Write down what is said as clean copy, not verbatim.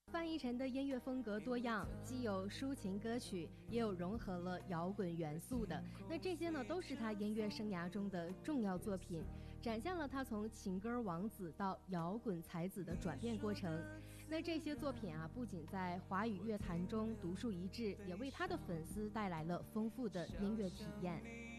范逸臣的音乐风格多样，既有抒情歌曲，也有融合了摇滚元素的。那这些呢，都是他音乐生涯中的重要作品，展现了他从情歌王子到摇滚才子的转变过程。那这些作品啊，不仅在华语乐坛中独树一帜，也为他的粉丝带来了丰富的音乐体验。